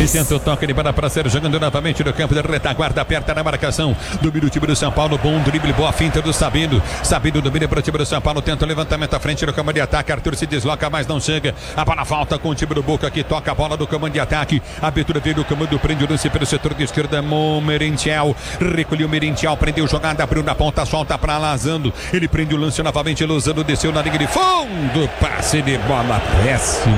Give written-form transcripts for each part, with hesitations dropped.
E tenta o toque de bola para ser jogando novamente no campo de retaguarda, aperta na marcação. Domina o time do São Paulo, bom drible, boa finta do Sabino. Sabino domina para o time do São Paulo, tenta o levantamento à frente do campo de ataque. Arthur se desloca, mas não chega. A bola volta com o time do Boca, que toca a bola do comando de ataque. A abertura veio do comando, prende o lance pelo setor de esquerda. Merentiel, recolheu Merentiel, prendeu jogada, abriu na ponta, solta para Lazando. Ele prende o lance novamente, Lozano desceu na linha de fundo, passe de bola péssimo.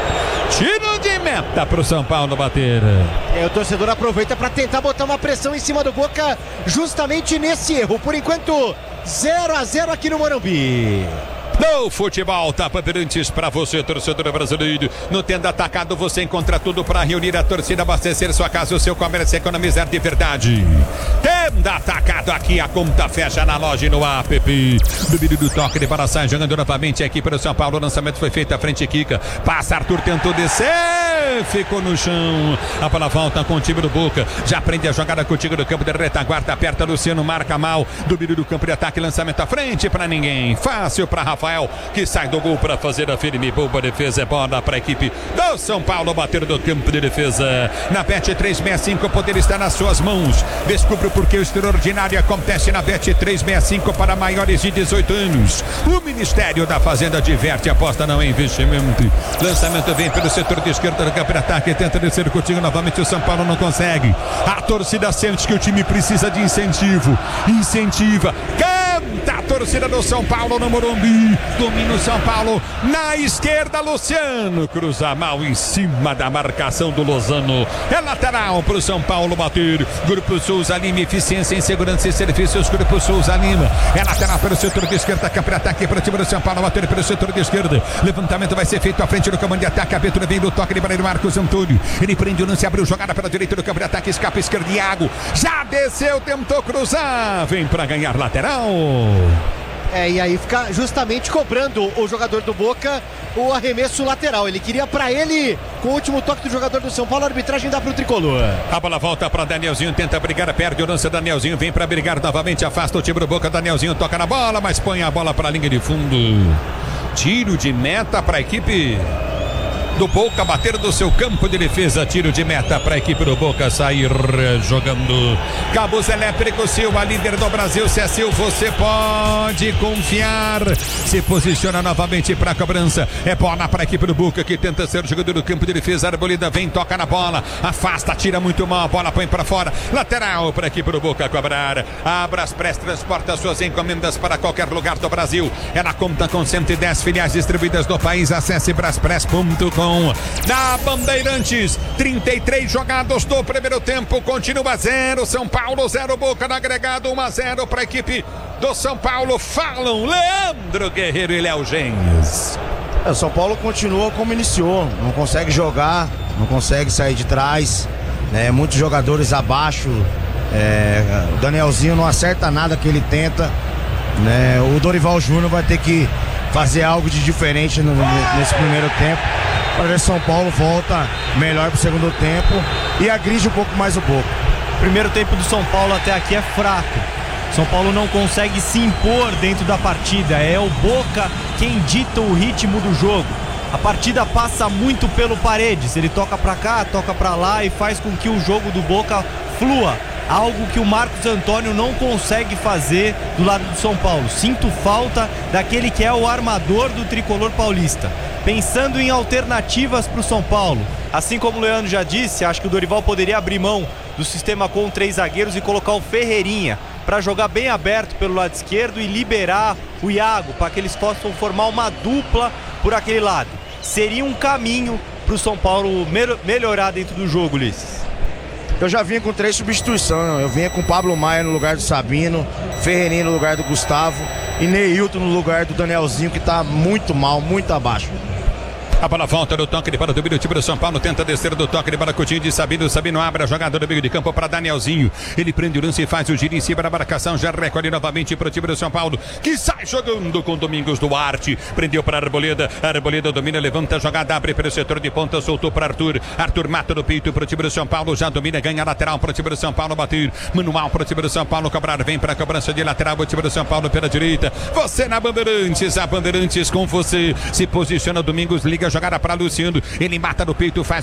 Tiro de meta pro São Paulo bater. O torcedor aproveita para tentar botar uma pressão em cima do Boca, justamente nesse erro. Por enquanto, 0-0 aqui no Morumbi. No futebol, Tapa Bandeirantes para você, torcedor brasileiro. No Tenda Atacado você encontra tudo para reunir a torcida, abastecer sua casa, o seu comércio, economizar de verdade. Tenda Atacado, aqui a conta fecha na loja e no app. Domínio do toque de bola, sai jogando novamente aqui para o São Paulo. O lançamento foi feito à frente, Kika. Passa, Arthur tentou descer, ficou no chão. A bola volta com o time do Boca. Já prende a jogada com o time do campo de retaguarda, aperta Luciano, marca mal. Domínio do campo de ataque, lançamento à frente para ninguém. Fácil para Rafael, que sai do gol para fazer a firme, boa defesa, é bola para a equipe do São Paulo bater do campo de defesa. Na Bet 365 o poder está nas suas mãos. Descubra porque o extraordinário acontece na Bet 365 para maiores de 18 anos. O Ministério da Fazenda diverte, aposta não é investimento. Lançamento vem pelo setor de esquerda do campo de ataque, tenta descer contigo novamente, o São Paulo não consegue. A torcida sente que o time precisa de incentivo. Incentiva, canta a torcida do São Paulo no Morumbi. Domina o São Paulo na esquerda, Luciano cruza mal em cima da marcação do Lozano. É lateral para o São Paulo bater. Grupo Souza Lima, eficiência em segurança e serviços. Grupo Souza Lima, é lateral pelo setor de esquerda, campo de ataque para o time do São Paulo bater pelo setor de esquerda. Levantamento vai ser feito à frente do comando de ataque. A abertura vem do toque de bola do Marcos Antônio. Ele prende o lance, abriu jogada pela direita do campo de ataque, escapa esquerda, Iago já desceu, tentou cruzar, vem para ganhar lateral. E aí fica justamente cobrando o jogador do Boca o arremesso lateral. Ele queria para ele, com o último toque do jogador do São Paulo, a arbitragem dá pro tricolor. A bola volta para Danielzinho, tenta brigar, perde o lance, Danielzinho vem para brigar novamente, afasta o time do Boca, Danielzinho toca na bola, mas põe a bola para a linha de fundo. Tiro de meta para a equipe do Boca bater do seu campo de defesa. Tiro de meta para a equipe do Boca sair jogando. Cabos Elétrico Silva, líder do Brasil. Se é seu, você pode confiar. Se posiciona novamente para a cobrança. É bola para a equipe do Boca, que tenta ser jogador do campo de defesa. Arboleda vem, toca na bola, afasta, tira muito mal, a bola põe para fora. Lateral para a equipe do Boca cobrar. A Braspress transporta suas encomendas para qualquer lugar do Brasil. É na conta com 110 filiais distribuídas no país. Acesse braspress.com. Da Bandeirantes, 33 jogados do primeiro tempo, continua 0 São Paulo, 0 Boca no agregado, 1-0 para a equipe do São Paulo. Falam Leandro Guerreiro e Léo Gens. O São Paulo continua como iniciou, não consegue jogar, não consegue sair de trás, né? Muitos jogadores abaixo, o Danielzinho não acerta nada que ele tenta, né? O Dorival Júnior vai ter que fazer algo de diferente nesse primeiro tempo, para ver se São Paulo volta melhor pro segundo tempo e agride um pouco mais o Boca. O primeiro tempo do São Paulo até aqui é fraco. São Paulo não consegue se impor dentro da partida. É o Boca quem dita o ritmo do jogo. A partida passa muito pelo Paredes. Ele toca pra cá, toca pra lá e faz com que o jogo do Boca flua. Algo que o Marcos Antônio não consegue fazer do lado do São Paulo. Sinto falta daquele que é o armador do tricolor paulista. Pensando em alternativas para o São Paulo. Assim como o Leandro já disse, acho que o Dorival poderia abrir mão do sistema com 3 zagueiros e colocar o Ferreirinha para jogar bem aberto pelo lado esquerdo e liberar o Iago para que eles possam formar uma dupla por aquele lado. Seria um caminho para o São Paulo melhorar dentro do jogo, Ulisses. Eu já vinha com 3 substituições. Eu vinha com Pablo Maia no lugar do Sabino, Ferreirinha no lugar do Gustavo e Neilton no lugar do Danielzinho, que tá muito mal, muito abaixo. A bola volta do toque de bola do time do São Paulo, tenta descer do toque de bola, Coutinho de Sabino, Sabino abre a jogada do meio de campo para Danielzinho, ele prende o lance e faz o giro em cima da marcação, já recolhe novamente para o time do São Paulo, que sai jogando com Domingos Duarte, prendeu para Arboleda, Arboleda domina, levanta a jogada, abre para o setor de ponta, soltou para Arthur, Arthur mata no peito para o time do São Paulo, já domina, ganha lateral para o time do São Paulo, bater, manual para o time do São Paulo, cobrar, vem para a cobrança de lateral, o time do São Paulo pela direita, você na Bandeirantes, a Bandeirantes com você, se posiciona Domingos, liga a jogada para Luciano, ele mata no peito, faz